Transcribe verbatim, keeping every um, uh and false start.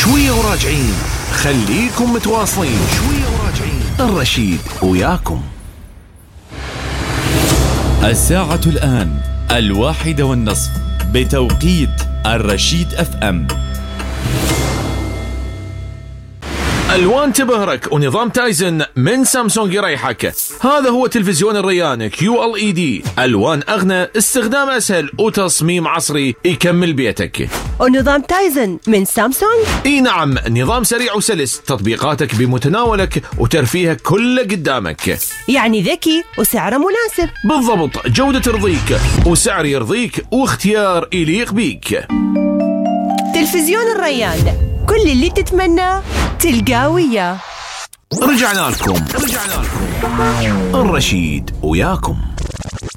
شوية وراجعين، خليكم متواصلين. شوية وراجعين، الرشيد وياكم. الساعة الآن الواحدة والنصف بتوقيت الرشيد اف ام. ألوان تبهرك ونظام تايزن من سامسونج يريحك. هذا هو تلفزيون الريان كيو ال اي دي، ألوان أغنى، استخدام أسهل وتصميم عصري يكمل بيتك. ونظام تايزن من سامسونج؟ اي نعم، نظام سريع وسلس، تطبيقاتك بمتناولك وترفيهك كله قدامك. يعني ذكي وسعره مناسب. بالضبط، جودة ترضيك وسعر يرضيك واختيار يليق بيك. تلفزيون الريان، كل اللي تتمناه تلقاه وياه. رجعنا لكم رجعنا لكم الرشيد وياكم.